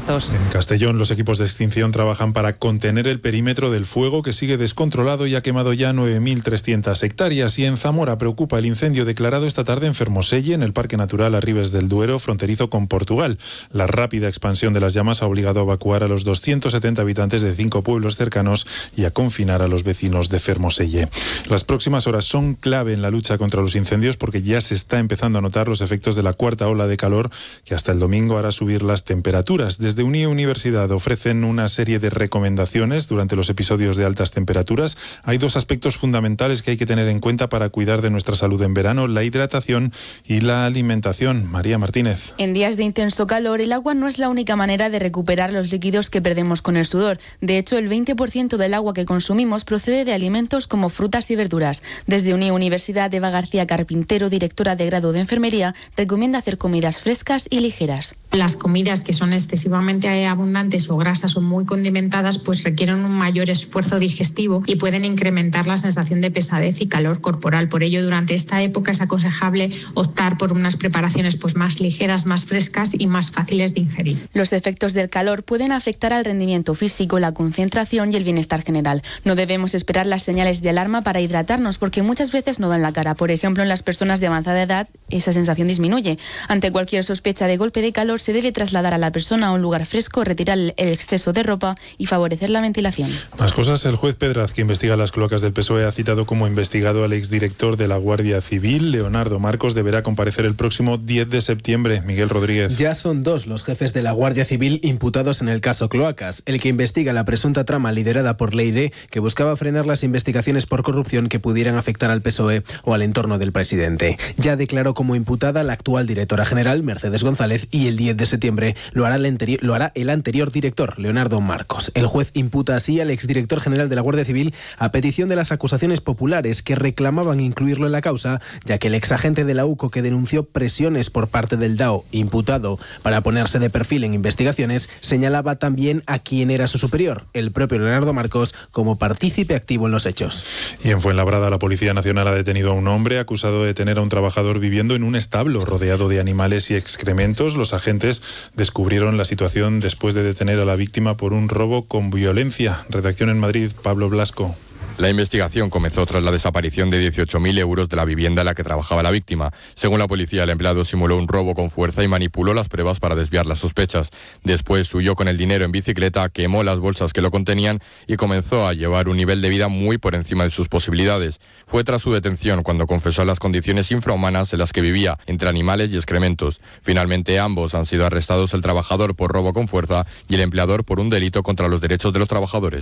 expertos. En Castellón, los equipos de extinción trabajan para contener el perímetro del fuego, que sigue descontrolado y ha quemado ya 9.300 hectáreas. Y en Zamora preocupa el incendio declarado esta tarde en Fermoselle, en el Parque Natural Arribes del Duero, fronterizo con Portugal. La rápida expansión de las llamas ha obligado a evacuar a los 270 habitantes de 5 pueblos cercanos y a confinar a los vecinos de Fermoselle. Las próximas horas son clave en la lucha contra los incendios, porque ya se está empezando a notar los efectos de la cuarta ola de calor, que hasta el domingo hará subir las temperaturas. Desde Universidad ofrecen una serie de recomendaciones durante los episodios de altas temperaturas. Hay dos aspectos fundamentales que hay que tener en cuenta para cuidar de nuestra salud en verano: la hidratación y la alimentación. María Martínez. En días de intenso calor, el agua no es la única manera de recuperar los líquidos que perdemos con el sudor. De hecho, el 20% del agua que consumimos procede de alimentos como frutas y verduras. Desde Universidad, Eva García Carpintero, directora de grado de enfermería, recomienda hacer comidas frescas y ligeras. Las comidas que son excesivamente abundantes o grasas o muy condimentadas pues requieren un mayor esfuerzo digestivo y pueden incrementar la sensación de pesadez y calor corporal. Por ello, durante esta época es aconsejable optar por unas preparaciones pues más ligeras, más frescas y más fáciles de ingerir. Los efectos del calor pueden afectar al rendimiento físico, la concentración y el bienestar general. No debemos esperar las señales de alarma para hidratarnos, porque muchas veces no dan la cara. Por ejemplo, en las personas de avanzada edad, esa sensación disminuye. Ante cualquier sospecha de golpe de calor, se debe trasladar a la persona a un lugar fresco, retirar el exceso de ropa y favorecer la ventilación. Más cosas. El juez Pedraz, que investiga las cloacas del PSOE, ha citado como investigado al exdirector de la Guardia Civil. Leonardo Marcos deberá comparecer el próximo 10 de septiembre. Miguel Rodríguez. Ya son dos los jefes de la Guardia Civil imputados en el caso Cloacas. El que investiga la presunta trama liderada por Leire, que buscaba frenar las investigaciones por corrupción que pudieran afectar al PSOE o al entorno del presidente. Ya declaró como imputada la actual directora general, Mercedes González, y el 10 de septiembre lo hará el anterior director, Leonardo Marcos. El juez imputa así al exdirector general de la Guardia Civil a petición de las acusaciones populares, que reclamaban incluirlo en la causa, ya que el exagente de la UCO, que denunció presiones por parte del DAO, imputado para ponerse de perfil en investigaciones, señalaba también a quien era su superior, el propio Leonardo Marcos, como partícipe activo en los hechos. Y en Fuenlabrada, la Policía Nacional ha detenido a un hombre acusado de tener a un trabajador viviendo en un establo rodeado de animales y excrementos. Los agentes descubrieron la situación después de detener a la víctima por un robo con violencia. Redacción en Madrid, Pablo Blasco. La investigación comenzó tras la desaparición de 18.000 euros de la vivienda en la que trabajaba la víctima. Según la policía, el empleado simuló un robo con fuerza y manipuló las pruebas para desviar las sospechas. Después huyó con el dinero en bicicleta, quemó las bolsas que lo contenían y comenzó a llevar un nivel de vida muy por encima de sus posibilidades. Fue tras su detención cuando confesó las condiciones infrahumanas en las que vivía, entre animales y excrementos. Finalmente, ambos han sido arrestados, el trabajador por robo con fuerza y el empleador por un delito contra los derechos de los trabajadores.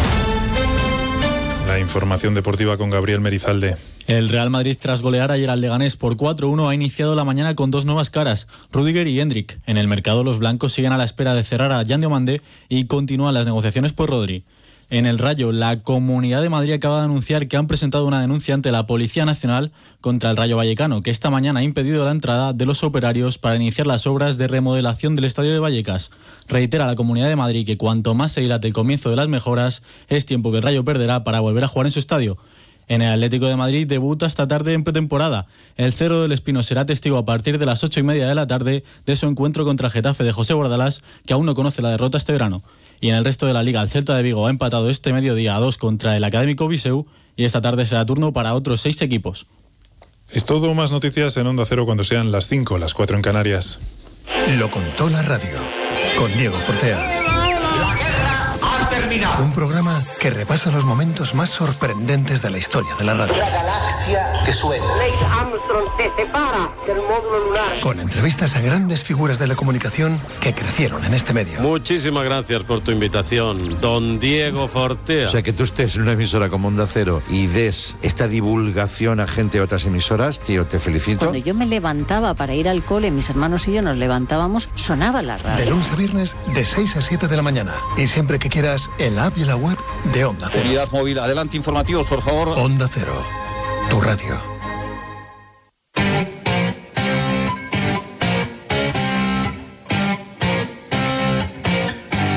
La información deportiva con Gabriel Merizalde. El Real Madrid, tras golear ayer al Leganés por 4-1, ha iniciado la mañana con dos nuevas caras, Rüdiger y Hendrik. En el mercado, los blancos siguen a la espera de cerrar a Jan Diomande y continúan las negociaciones por Rodri. En el Rayo, la Comunidad de Madrid acaba de anunciar que han presentado una denuncia ante la Policía Nacional contra el Rayo Vallecano, que esta mañana ha impedido la entrada de los operarios para iniciar las obras de remodelación del Estadio de Vallecas. Reitera la Comunidad de Madrid que cuanto más se dilate el comienzo de las mejoras, es tiempo que el Rayo perderá para volver a jugar en su estadio. En el Atlético de Madrid debuta esta tarde en pretemporada. El Cerro del Espino será testigo a partir de las 8:30 de la tarde de su encuentro contra el Getafe de José Bordalás, que aún no conoce la derrota este verano. Y en el resto de la Liga, el Celta de Vigo ha empatado este mediodía a 2 contra el Académico Viseu y esta tarde será turno para otros 6 equipos. Es todo. Más noticias en Onda Cero cuando sean las 5, las 4 en Canarias. Lo contó la radio, con Diego Fortea. La guerra ha terminado. Un programa que repasa los momentos más sorprendentes de la historia de la radio. La galaxia que suena. Neil Armstrong se separa del módulo lunar. Con entrevistas a grandes figuras de la comunicación que crecieron en este medio. Muchísimas gracias por tu invitación, don Diego Fortea. O sea, que tú estés en una emisora como Onda Cero y des esta divulgación a gente de otras emisoras, tío, te felicito. Cuando yo me levantaba para ir al cole, mis hermanos y yo nos levantábamos, sonaba la radio. De lunes a viernes, de 6 a 7 de la mañana. Y siempre que quieras, en la app y en la web de Onda Cero. Unidad móvil, adelante, informativos, por favor. Onda Cero, tu radio.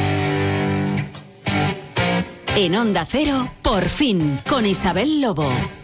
En Onda Cero, por fin, con Isabel Lobo.